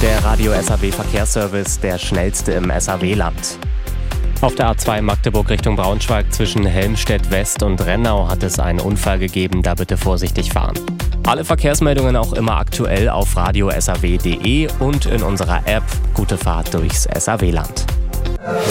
Der Radio SAW Verkehrsservice, der schnellste im SAW-Land. Auf der A2 Magdeburg Richtung Braunschweig zwischen Helmstedt West und Rennau hat es einen Unfall gegeben, da bitte vorsichtig fahren. Alle Verkehrsmeldungen auch immer aktuell auf radiosaw.de und in unserer App. Gute Fahrt durchs SAW-Land.